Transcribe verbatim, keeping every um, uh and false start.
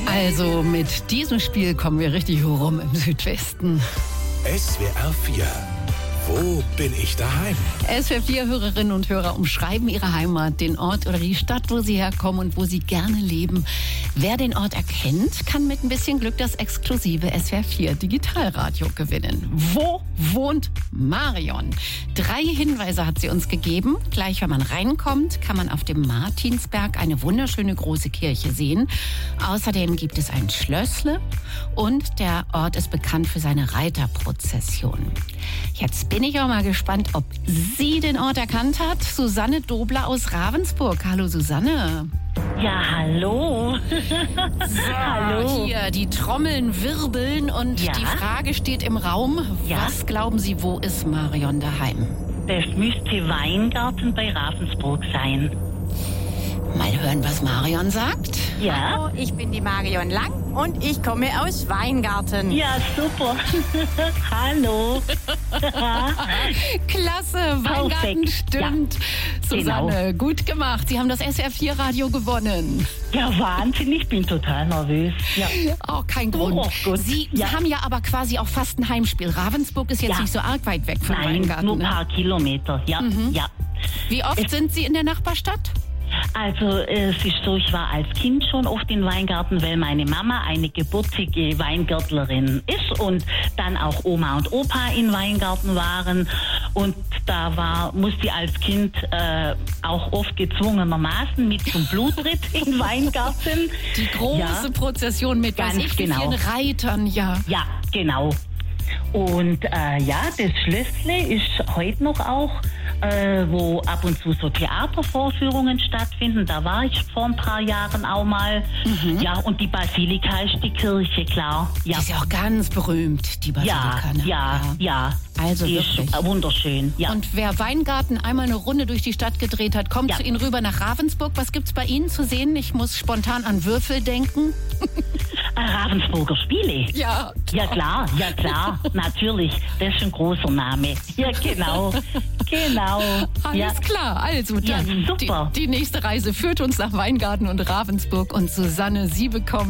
Also mit diesem Spiel kommen wir richtig rum im Südwesten. S W R vier. Wo bin ich daheim? S W R vier Hörerinnen und Hörer umschreiben ihre Heimat, den Ort oder die Stadt, wo sie herkommen und wo sie gerne leben. Wer den Ort erkennt, kann mit ein bisschen Glück das exklusive S W R vier Digitalradio gewinnen. Wo wohnt Marion? Drei Hinweise hat sie uns gegeben. Gleich, wenn man reinkommt, kann man auf dem Martinsberg eine wunderschöne große Kirche sehen. Außerdem gibt es ein Schlössle und der Ort ist bekannt für seine Reiterprozession. Jetzt bin ich auch mal gespannt, ob sie den Ort erkannt hat. Susanne Dobler aus Ravensburg. Hallo Susanne. Ja, hallo. So, Hallo. Hier, die Trommeln wirbeln und Ja? die Frage steht im Raum. Ja? Was glauben Sie, wo ist Marion daheim? Das müsste Weingarten bei Ravensburg sein. Mal hören, was Marion sagt. Ja? Hallo, ich bin die Marion Lang und ich komme aus Weingarten. Ja, super. Hallo. Klasse, Weingarten stimmt. Genau. Susanne, gut gemacht. Sie haben das S W R vier Radio gewonnen. Ja, Wahnsinn, ich bin total nervös. Ja. Auch kein Grund. Oh, gut. Sie Ja. haben ja aber quasi auch fast ein Heimspiel. Ravensburg ist jetzt Ja. nicht so arg weit weg von Nein, Weingarten. nur ein Ne? paar Kilometer. Ja, ja. Wie oft Es- sind Sie in der Nachbarstadt? Also es ist so, ich war als Kind schon oft in Weingarten, weil meine Mama eine gebürtige Weingärtlerin ist und dann auch Oma und Opa in Weingarten waren. Und da war, musste ich als Kind äh, auch oft gezwungenermaßen mit zum Blutritt in Weingarten. Die große Ja. Prozession mit weiß Ganz ich wie genau. vielen Reitern, ja. Ja, genau. Und äh, ja, das Schlössle ist heute noch auch, äh, wo ab und zu so Theatervorführungen stattfinden. Da war ich vor ein paar Jahren auch mal. Ja, und die Basilika ist die Kirche, klar. Die Ja, ist ja auch ganz berühmt, die ja, Basilika. Ne? ja, ja. Also die wirklich. ist wunderschön. Ja. Und wer Weingarten einmal eine Runde durch die Stadt gedreht hat, kommt Ja. zu Ihnen rüber nach Ravensburg. Was gibt's bei Ihnen zu sehen? Ich muss spontan an Würfel denken. Äh, Ravensburger Spiele. Ja, Ja klar, ja klar, natürlich. Das ist ein großer Name. Ja, genau. Genau. Alles ja. klar. Also Ja, dann super. Die, die nächste Reise führt uns nach Weingarten und Ravensburg. Und Susanne, Sie bekommen